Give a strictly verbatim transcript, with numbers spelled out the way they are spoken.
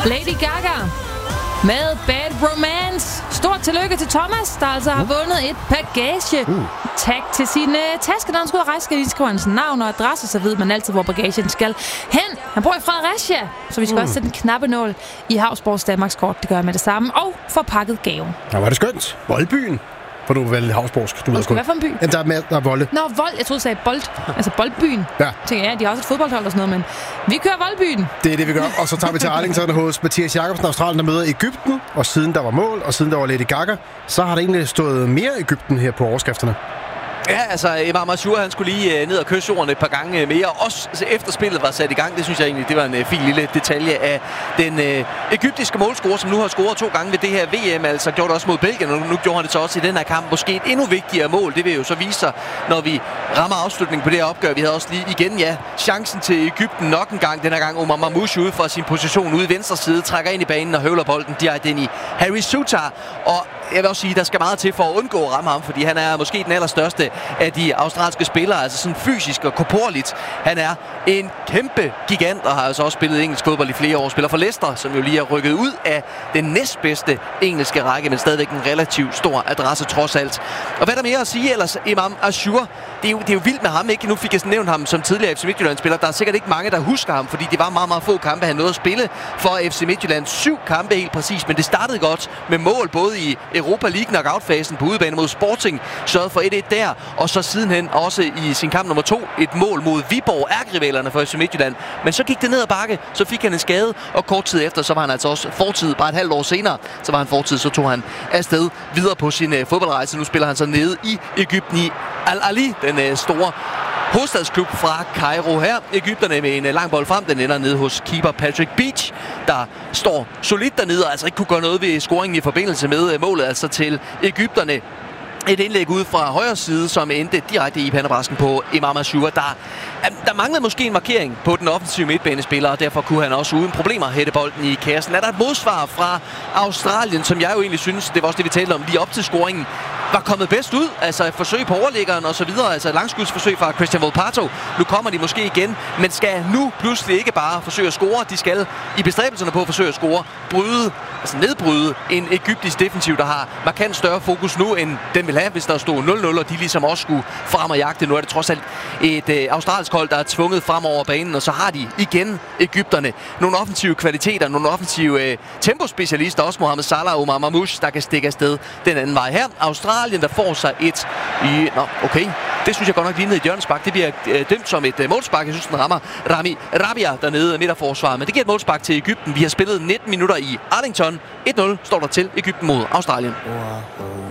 Lady Gaga med Bad Romance. Stort tillykke til Thomas, der altså har vundet et bagage uh. tag til sin uh, taske, når han skal ud og rejse. Skal lige skrive hans navn og adresse, så ved man altid, hvor bagagen skal hen. Han bor i Fredericia, så vi skal uh. også sætte en knappenål i Havsborgs Danmarkskort. Det gør jeg med det samme. Og få pakket gaven. Ja, var det skønt. Voldbyen. For du er vel Havsborgsk, du ved hvad for en by? Ja, der er, med, der er Volde. Nå, Vold. Jeg troede, du sagde Bold. Altså Boldbyen. Ja. Tænker jeg, de har også et fodboldhold og sådan noget, men vi kører Voldbyen. Det er det, vi gør. Og så tager vi til Arlington hos Mathias Jacobsen, Australien, der møder Egypten. Og siden der var mål, og siden der var Lady Gaga, så har der egentlig stået mere Egypten her på overskrifterne. Ja, altså Imam Ashur, han skulle lige uh, ned og kysse jorden et par gange mere. Også efter spillet var sat i gang. Det synes jeg egentlig, det var en uh, fin lille detalje af den uh, egyptiske målscorer, som nu har scoret to gange ved det her V M. Altså gjorde det også mod Belgien, og nu gjorde han det så også i den her kamp. Måske et endnu vigtigere mål. Det vil jo så vise sig, når vi rammer afslutningen på det her opgør. Vi havde også lige igen, ja, chancen til Egypten nok en gang. Den her gang Omar Mamouche ude fra sin position ude i venstre side, trækker ind i banen og høvler bolden direkte ind i Harry Souttar. Og jeg vil også sige, at der skal meget til for at undgå at ramme ham, fordi han er måske den allerstørste af de australske spillere, altså sådan fysisk og korporligt. Han er en kæmpe gigant, og har altså også spillet engelsk fodbold i flere år. Spiller for Leicester, som jo lige er rykket ud af den næstbedste engelske række, men stadigvæk en relativt stor adresse trods alt. Og hvad der mere at sige ellers, Imam Ashur, det er jo, det er jo vildt med ham, ikke? Nu fik jeg nævnt ham som tidligere F C Midtjylland-spiller. Der er sikkert ikke mange, der husker ham, fordi det var meget, meget få kampe, han nåede at spille for F C Midtjylland. Syv kampe helt præcis, men det startede godt med mål, både i Europa League knockout-fasen på udebane mod Sporting, sørgede for et et der, og så sidenhen også i sin kamp nummer to et mål mod Viborg, ærkerivalerne for F C Midtjylland. Men så gik det ned ad bakke, så fik han en skade, og kort tid efter, så var han altså også fortid, bare et halvt år senere, så var han fortid, så tog han afsted videre på sin uh, fodboldrejse. Nu spiller han så nede i Egypten i Al-Ali, den uh, store hovedstadsklub fra Cairo her. Egypterne med en lang bold frem. Den ender nede hos keeper Patrick Beach, der står solidt dernede og altså ikke kunne gøre noget ved scoringen i forbindelse med målet, altså til Egypterne. Et indlæg ud fra højre side, som endte direkte i pandebrasken på Imam Ashur. Der, der manglede måske en markering på den offensive midtbanespiller, og derfor kunne han også uden problemer hætte bolden i kassen. Er der et modsvar fra Australien, som jeg jo egentlig synes, det var også det, vi talte om lige op til scoringen, var kommet bedst ud? Altså et forsøg på overliggeren og så videre, altså et langskudsforsøg fra Christian Volpato. Nu kommer de måske igen, men skal nu pludselig ikke bare forsøge at score. De skal i bestræbelserne på at forsøge at score, bryde, altså nedbryde en egyptisk defensiv, der har markant større fokus nu, end den vil have, hvis der stod nul nul, og de ligesom også skulle frem og jagte. Nu er det trods alt et øh, australsk hold, der er tvunget frem over banen, og så har de igen Egypterne nogle offensive kvaliteter, nogle offensive øh, tempospecialister, også Mohamed Salah og Omar Mamouche, der kan stikke afsted den anden vej her. Australien, der får sig et i... Nå, okay. Det synes jeg godt nok lignede et hjørnespark. Det bliver øh, dømt som et øh, målspark. Jeg synes, den rammer Rami Rabia dernede midterforsvaret. Men det giver et målspark til Egypten. Vi har spillet nitten minutter i Arlington. et nul står der til Egypten mod Australien.